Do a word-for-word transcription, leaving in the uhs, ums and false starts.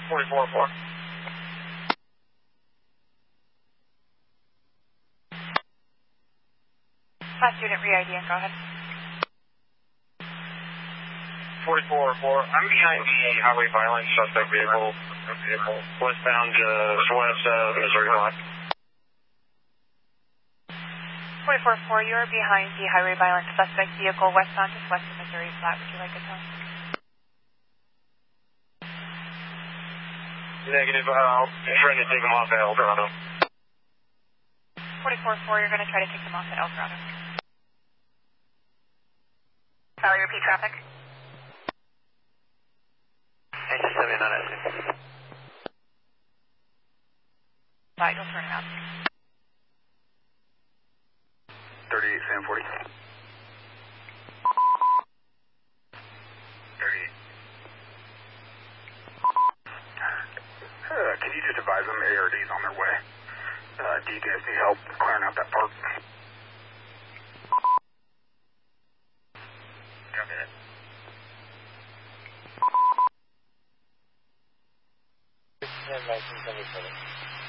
forty-four four. Class student re-I D and go ahead. forty-four four. I'm behind the highway violence suspect vehicle. Vehicle westbound uh, west uh, Missouri Block. forty-four four, you are behind the highway violence suspect vehicle westbound just west of Missouri Flat. Would you like a tone? Negative. Uh, I'll try to take him off at El Dorado. forty-four four, you're going to try to take them off at El Dorado. Sorry, repeat traffic. Engine seventy-nine S. Right, you'll turn around. thirty-eight, Sam forty. thirty-eight. Uh, can you just advise them A R D's on their way? Uh, do you guys need help clearing out that park? Copy that. nineteen seventy-seven.